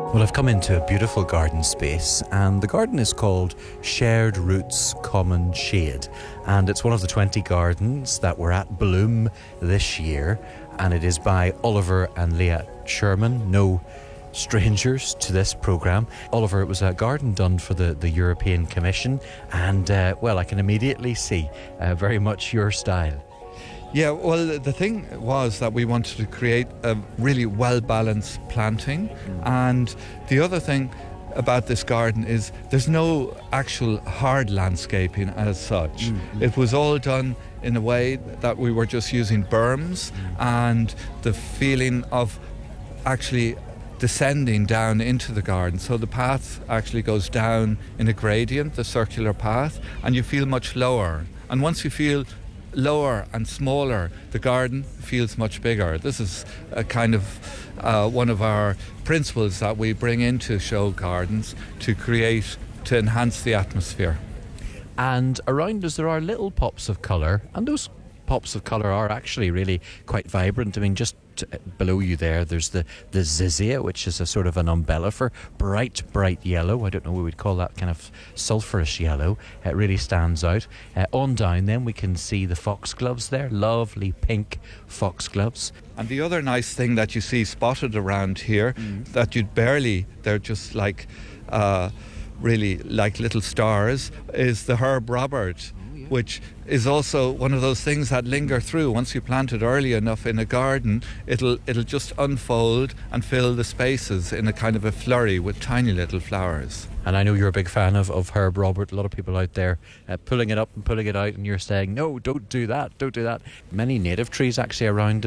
Well, I've come into a beautiful garden space, and the garden is called Shared Roots Common Shade, and it's one of the 20 gardens that were at Bloom this year, and it is by Oliver and Leah Sherman, no strangers to this programme. Oliver, it was a garden done for the European Commission, and well, I can immediately see very much your style. Yeah, well, the thing was that we wanted to create a really well-balanced planting. And the other thing about this garden is there's no actual hard landscaping as such. It was all done in a way that we were just using berms and the feeling of actually descending down into the garden. So the path actually goes down in a gradient, the circular path, and you feel much lower. And once you feel lower and smaller, the garden feels much bigger. This is a kind of one of our principles that we bring into show gardens to enhance the atmosphere. And around us there are little pops of colour, and those pops of colour are actually really quite vibrant. I mean, just below you there's the zizia, which is a sort of an umbellifer, bright yellow. I don't know what we'd call that, kind of sulphurous yellow. It really stands out. On down then we can see the foxgloves there, lovely pink foxgloves. And the other nice thing that you see spotted around here that they're just like really like little stars, is the herb Robert, which is also one of those things that linger through. Once you plant it early enough in a garden, it'll just unfold and fill the spaces in a kind of a flurry with tiny little flowers. And I know you're a big fan of herb Robert. A lot of people out there pulling it up and pulling it out, and you're saying, no, don't do that. Many native trees actually around